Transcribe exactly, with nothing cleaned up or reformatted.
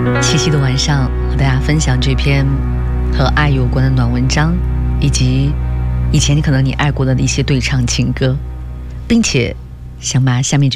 七夕的晚上，和大家分享这篇和爱有关的暖文章，以及以前你可能你爱过的一些对唱情歌，并且想把下面这